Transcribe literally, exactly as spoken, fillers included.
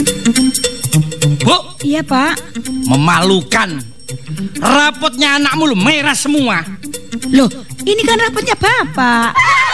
Bu. Iya, Pak. Memalukan. Rapotnya anakmu lo merah semua. Loh, ini kan rapotnya Bapak.